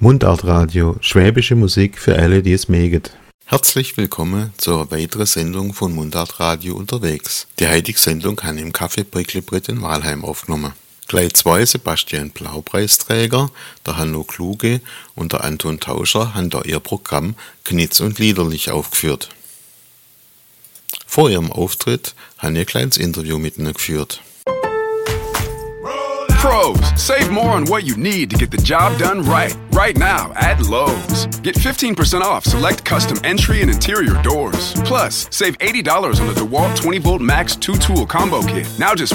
Mundartradio, schwäbische Musik für alle, die es mögen. Herzlich willkommen zur weiteren Sendung von Mundartradio unterwegs. Die heutige Sendung haben im Café Bricklebrit in Walheim aufgenommen. Gleich zwei Sebastian Blau-Preisträger, der Hanno Kluge und der Anton Tauscher, haben da ihr Programm Knitz und Liederlich aufgeführt. Vor ihrem Auftritt haben ihr ein kleines Interview mit ihnen geführt. Pros, save more on what you need to get the job done right. Right now at Lowe's. Get 15% off select custom entry and interior doors. Plus, save $80 on the DeWalt 20-volt Max 2-tool combo kit. Now just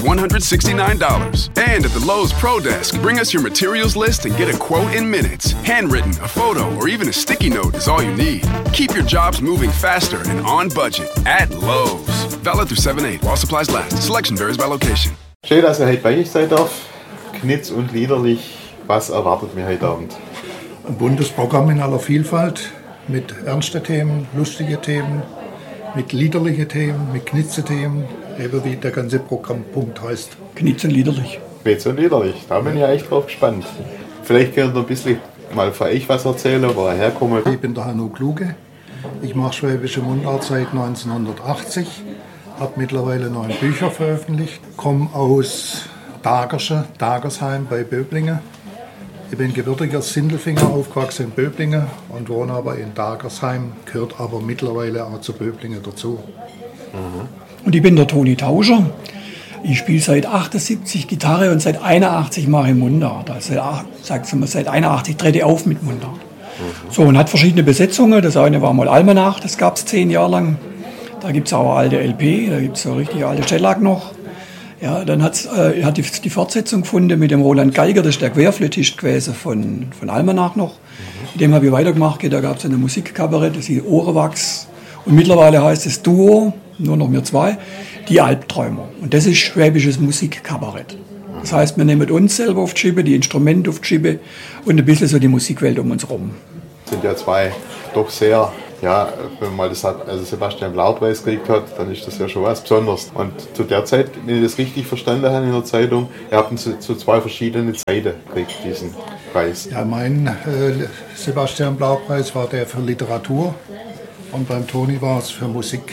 $169. And at the Lowe's Pro Desk, bring us your materials list and get a quote in minutes. Handwritten, a photo, or even a sticky note is all you need. Keep your jobs moving faster and on budget at Lowe's. Valid through 7/8 while supplies last. Selection varies by location. Schön, dass ihr heute bei euch seid darf. Knitz und Liederlich, was erwartet mir heute Abend? Ein buntes Programm in aller Vielfalt, mit ernsten Themen, lustige Themen, mit liederlichen Themen, mit Knitze-Themen, eben wie der ganze Programmpunkt heißt. Knitz und Liederlich. Knitz und Liederlich, da bin ich ja echt drauf gespannt. Vielleicht könnt ihr ein bisschen mal von euch was erzählen, wo ihr herkommt. Ich bin der Hanno Kluge, ich mache schwäbische Mundart seit 1980, habe mittlerweile 9 Bücher veröffentlicht, komme aus Dagersheim bei Böblingen. Ich bin gebürtiger Sindelfinger, aufgewachsen in Böblingen und wohne aber in Dagersheim, gehört aber mittlerweile auch zu Böblingen dazu. Und ich bin der Toni Tauscher. Ich spiele seit 78 Gitarre und seit 81 mache ich Mundart. Also seit 81 trete ich auf mit Mundart. So, und hat verschiedene Besetzungen. Das eine war mal Almanach, das gab es 10 Jahre lang. Da gibt es auch eine alte LP, da gibt es so richtig alte Shellac noch. Ja, dann hat die Fortsetzung gefunden mit dem Roland Geiger, das ist der Querflötist gewesen von Almanach noch. Mit dem habe ich weitergemacht, da gab es eine Musikkabarett, das hieß Ohrewachs. Und mittlerweile heißt es Duo, nur noch wir zwei, die Albträumer. Und das ist schwäbisches Musikkabarett. Das heißt, wir nehmen uns selber auf die Schippe, die Instrumente auf die Schippe und ein bisschen so die Musikwelt um uns herum. Das sind ja zwei doch sehr... Ja, wenn man mal das hat, also Sebastian Blau-Preis gekriegt hat, dann ist das ja schon was Besonderes. Und zu der Zeit, wenn ich das richtig verstanden habe in der Zeitung, ihr habt ihn zu 2 verschiedenen Zeiten gekriegt, diesen Preis. Ja, mein Sebastian Blau-Preis war der für Literatur und beim Toni war es für Musik,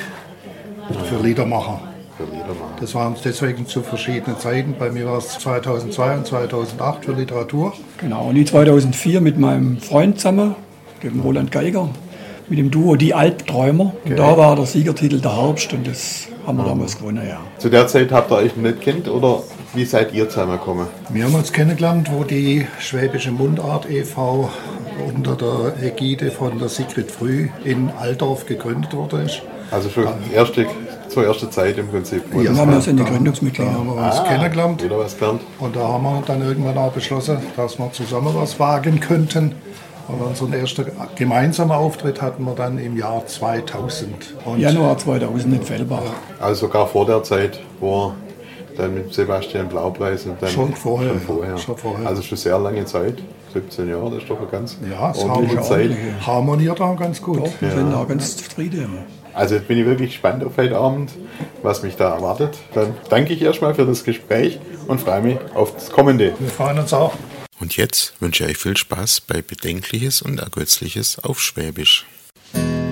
für Liedermacher. Das waren deswegen zu verschiedenen Zeiten. Bei mir war es 2002 und 2008 für Literatur. Genau, und ich 2004 mit meinem Freund zusammen, dem Roland Geiger, mit dem Duo Die Albträumer. Und da war der Siegertitel Der Herbst und das haben wir damals gewonnen, ja. Zu der Zeit habt ihr euch nicht kennt oder wie seid ihr zusammengekommen? Wir haben uns kennengelernt, wo die Schwäbische Mundart e.V. unter der Ägide von der Sigrid Früh in Altdorf gegründet wurde. Also schon zur ersten Zeit im Prinzip. Ja, wir haben uns in die Gründungsmitglieder. Da haben wir uns kennengelernt. Wieder was gelernt. Und da haben wir dann irgendwann auch beschlossen, dass wir zusammen was wagen könnten. Und unseren ersten gemeinsamen Auftritt hatten wir dann im Jahr 2000. Und Januar 2000 in Fellbach. Also sogar vor der Zeit, wo dann mit Sebastian Blau-Preis und dann schon vorher. Also schon sehr lange Zeit, 17 Jahre, das ist doch eine ganz ordentliche Zeit. Harmoniert auch ganz gut. Doch, wir sind auch ganz zufrieden. Also jetzt bin ich wirklich gespannt auf heute Abend, was mich da erwartet. Dann danke ich erstmal für das Gespräch und freue mich auf das Kommende. Wir freuen uns auch. Und jetzt wünsche ich euch viel Spaß bei Bedenkliches und Ergötzliches auf Schwäbisch.